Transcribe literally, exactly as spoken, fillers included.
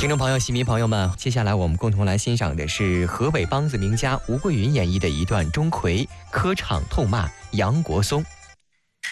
听众朋友、戏迷朋友们，接下来我们共同来欣赏的是河北梆子名家吴桂云演绎的一段钟馗科场痛骂杨国松。